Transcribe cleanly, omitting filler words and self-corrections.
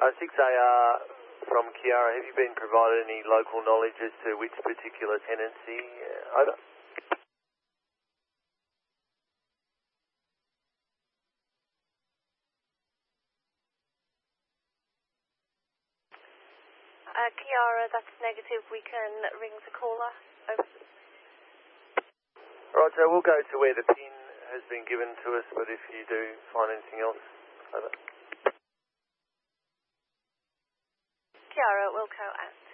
6AR from Kiara, have you been provided any local knowledge as to which particular tenancy? Over. Kiara, that's negative. We can ring the caller. Over. Right, so we'll go to where the pin has been given to us, but if you do find anything else, over. Kiara, Wilco out.